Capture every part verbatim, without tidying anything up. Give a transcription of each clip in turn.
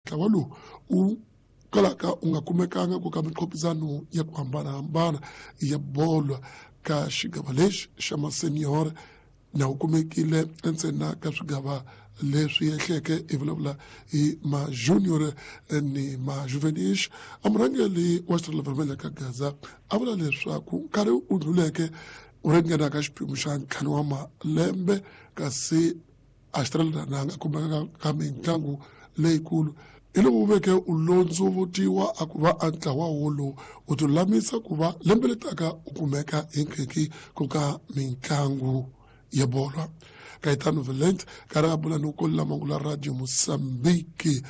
ntlawa lowu u kalaka u nga kumekanga ku ka miqophisano ya ku hambanahambana ya bolo ka xigava lexi xa masenior na u kumekile endzena ka swigava leswi yehleke i vulavula hi ma-junior ni ma-juvenis. Amurhangeli wa Xitori Vermelha ka Gaza a vula leswaku nkarhi u ndluleke u ringana ka xiphemu xa ntlhanu wa malembe kasi a xi talananga kumeka ka mitlangu leyikulu hi lowu veke u londzovutiwa a ku va a ntlawa wolowo u tilulamisa ku va lembe letaka u kumeka hi nkeki ku ka mitlangu ya bolo. Caetano Valente karhi a bula ni ku lamangula radio Mozambique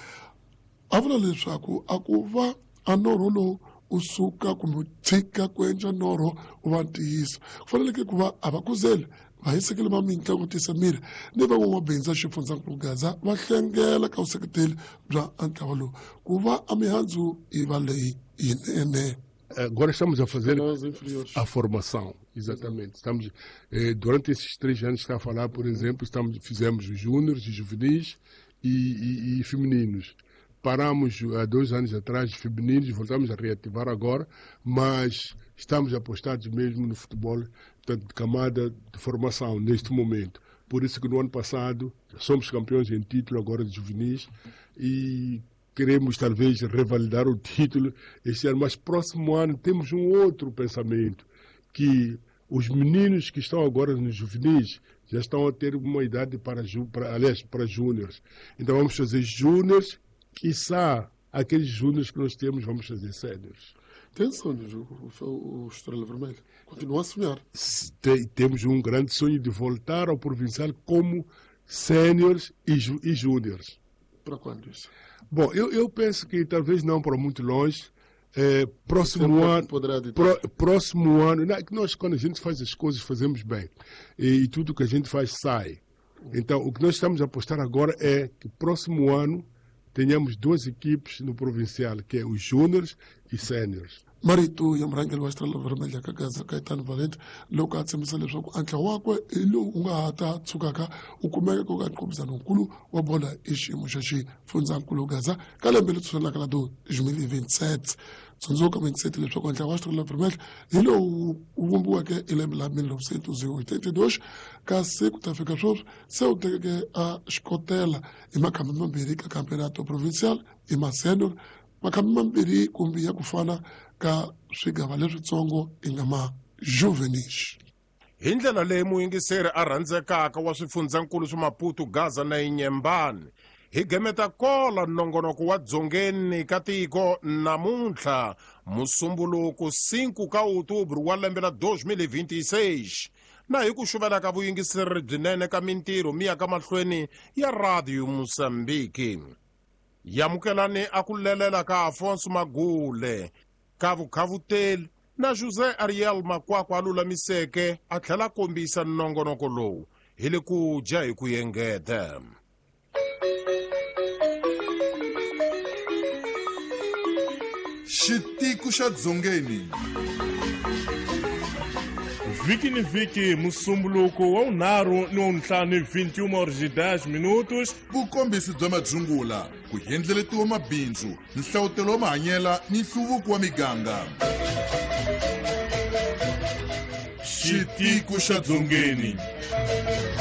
a vula leswaku a ku va a norho lowu u suka kumbe u tshika ku endla norho u va ntiyiso ku faneleke ku va a va kuzele vahisekele va mitlangu tisa miri ni van'wamabindzu xifundzankulu Gaza va hlengela ka vuseketeli bya ntlawa lowu ku va a mihandzu yi va leyi yinene. Agora estamos a fazer a formação, exatamente. Estamos, eh, durante esses três anos que está a falar, por exemplo, estamos, fizemos os júniores, os juvenis e, e, e femininos. Paramos há dois anos atrás, femininos, voltamos a reativar agora, mas estamos apostados mesmo no futebol, portanto, de camada de formação neste momento. Por isso que no ano passado somos campeões em título agora de juvenis e queremos talvez revalidar o título este ano, mas próximo ano temos um outro pensamento, que os meninos que estão agora nos juvenis já estão a ter uma idade para, para aliás, para júniores. Então vamos fazer júniores, quiçá aqueles júniores que nós temos vamos fazer séniores. Tem sonho o Estrela Vermelha? Continua a sonhar? Tem, temos um grande sonho de voltar ao provincial como séniores e, e júniores. Para quando isso? Bom, eu, eu penso que talvez não para muito longe. É, próximo ano, pro, próximo ano, não, nós quando a gente faz as coisas fazemos bem e, e tudo que a gente faz sai. Então o que nós estamos a apostar agora é que próximo ano tenhamos duas equipes no provincial, que é os júniores e séniores. Marito ya murhangeri wa Xitori Vermelha ka Gaza Caetano Valente loko a tshembisa leswaku a ntlawa wakwe hi lowu u nga ha ta tshukaka u kumeka ku ka nqophisano nkulu wa bola hi xiyimo xa xifundzankulu Gaza ka lembe leri tshunelaka la do deux mille vingt-sept. Tsundzuka mintseti leswaku ntlawa wa Xitori Vermelha hi lowu wu vumbiweke hi lembe la mille novecentos e oitenta e dois kasi ku ta fika sweswi se u tekeke a xikotela hi makhambi mambirhi ka campeonato provincial hi masenior makhambi mambirhi kumbe ya ku fana ka swigava leswitsongo i nga ma-juvenis. Hi ndlela leyi muyingiseri a rhandzekaka wa swifundzankulu swa Maputo, Gaza na Inhambane hi gemeta kola nongonoko wa dzongeni ka tiko namuntlha musumbuluku cinco ka outubro wa lembe la deux mille vingt-seis na hi ku xuvela ka vuyingiseri byinene ka mintirho mi ya ka mahlweni ya radio Mozambique. Yamukelani a ku lelela ka Afonso Magule, Kavu Kavuteli na José Ariel Makwakwa a lulamiseke a tlhela kombisa nongonoko lowu hi le ku dya hi ku yengeta. Xitiku xa dzongeni. Viki ni viki musumbuluko wa unharhu ni wa ntlhanu hi vinte e uma horas e dez minutos. Vukombisi bya madzungula, ku hendleletiwa mabindzu, nhlawutelo wa mahanyela ni nhluvuko wa miganga. Xitiku xa dzongeni.